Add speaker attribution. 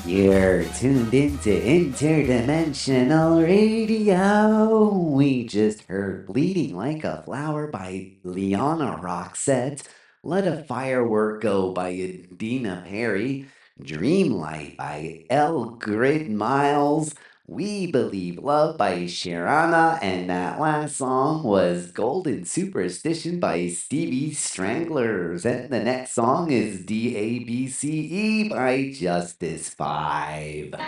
Speaker 1: You're tuned into Interdimensional Radio. We just heard Bleeding Like a Flower by Liana Roxette, Let a Firework Go by Adina Perry, Dreamlight by El Grid Miles, We Believe Love by Sharana, and that last song was Golden Superstition by Stevie Stranglers. And the next song is DABCE by Justice 5.